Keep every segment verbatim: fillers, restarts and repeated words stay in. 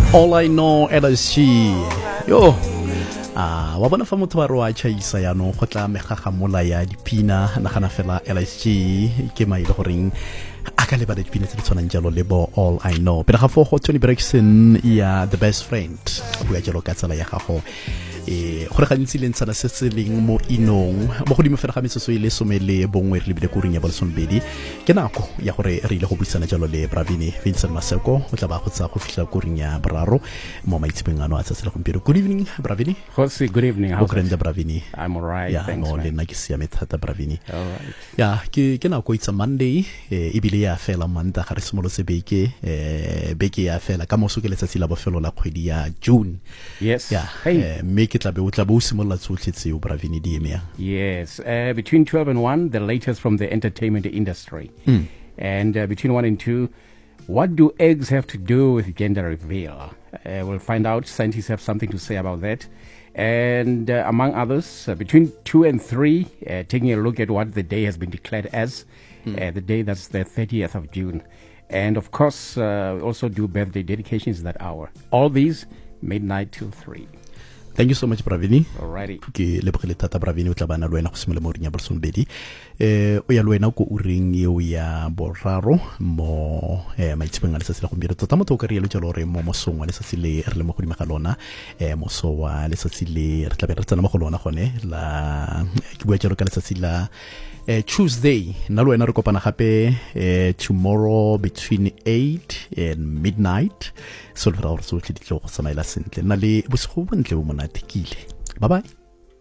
All I Know L S G yo ah wa bona fa motho ba re wa chaisa ya no go tla megagamola ya dipina nagana fela L S G ke maile goreng a ka leba dipina tse di tshwanang jalo le bo All I Know pele ga fo go Tony Braxton ya The Best Friend go ya jalo ka tsala ya gago e gore gantsi le ntsana se se leng mo inong mo godimo fela ga metsotso e le somele bongwe re lebile go rinya bolson bedi ke nako ya gore re ile go buisana jalo le Bravini Vincent Maseko o tla ba go tsa go fihla go rinya boraro mo maitsebeng ano a tsa gompieno. Good evening Bravini. Jose, good evening. How's it? Bravini. I'm all right, yeah, thanks no, man. le nna ke siame thata Bravini. All right. Yeah, ke ke nako itsa Monday e bile ya fela manda ga re simolotse beke eh beke ya fela ka moso ke letsatsi la bofelo la kgwedi ya June. Yes. Yeah. Hey. Eh, me ke tla be o tla bo simolla tsotlhe tseo Bravini di emea. Yes. Uh, between twelve and one, the latest from the entertainment industry. Mm. And uh, between one and two, what do eggs have to do with gender reveal? Uh, we'll find out. Scientists have something to say about that. And uh, among others, uh, between two and three, uh, taking a look at what the day has been declared as, mm. uh, the day that's the thirtieth of June. And of course, uh, also do birthday dedications that hour. All these, midnight till three. Thank you so much Bravini. Alrighty. Ke lebogile thata Bravini o tla bana le wena go simolola mo rinya bolson bedi eh o ya le wena go uring eo ya boraro mo eh maitsebeng a letsatsi la gompieno tota motho o ka rielo jalo re mo mosong wa letsatsi le re le mo godimo ga lona eh moso wa letsatsi le re tla be re tsena mo go lona gone la ke bua jalo ka letsatsi la Uh, Tuesday nna le wena re kopana gape uh, tomorrow between eight and midnight so le ra gore tsotlhe di tlo go tsamaela sentle nna le bosigo bontle bo monatekile. Bye bye.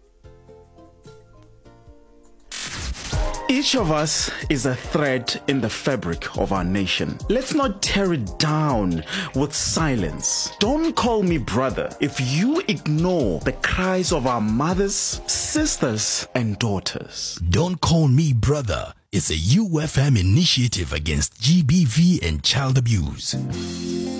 Each of us is a thread in the fabric of our nation. Let's not tear it down with silence. Don't call me brother if you ignore the cries of our mothers, sisters, and daughters. Don't Call Me Brother is a U F M initiative against G B V and child abuse.